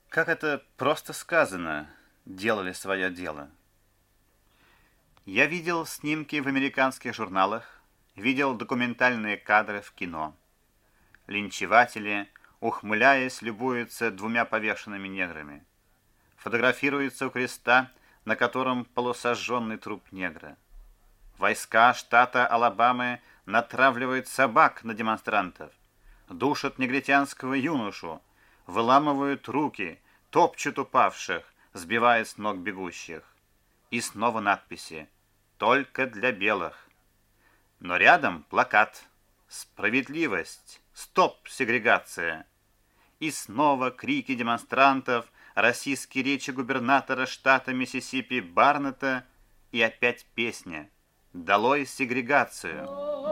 Как это просто сказано, делали свое дело. Я видел снимки в американских журналах, видел документальные кадры в кино. Линчеватели, ухмыляясь, любуются двумя повешенными неграми. Фотографируются у креста, на котором полусожженный труп негра. Войска штата Алабамы натравливают собак на демонстрантов, душат негритянского юношу, выламывают руки, топчут упавших, сбивая с ног бегущих. И снова надписи «Только для белых». Но рядом плакат «Справедливость! Стоп, сегрегация!». И снова крики демонстрантов, российские речи губернатора штата Миссисипи Барнетта и опять песня «Долой сегрегацию!».